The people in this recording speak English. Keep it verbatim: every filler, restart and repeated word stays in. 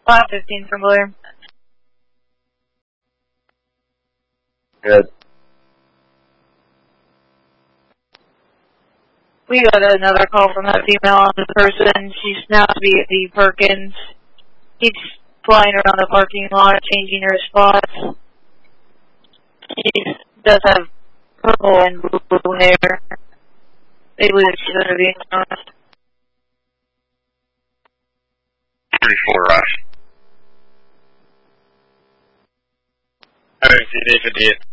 five fifteen from Blair. Good. We got another call from that female on the person. She's now to be at the Perkins. Keeps flying around the parking lot, changing her spots. She does have purple and blue hair. They believe she's under the influence. thirty-four Rush. Having C D fifty-eight.